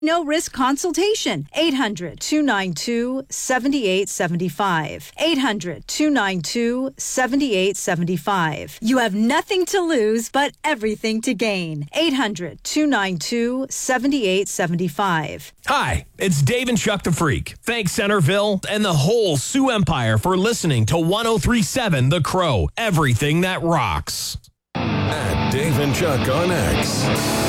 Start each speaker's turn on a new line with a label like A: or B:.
A: No-risk consultation. 800-292-7875. 800-292-7875. You have nothing to lose but everything to gain. 800-292-7875.
B: Hi, it's Dave and Chuck the Freak. Thanks, Centerville and the whole Sioux Empire for listening to 103.7 The Crow. Everything that rocks.
C: At Dave and Chuck on X.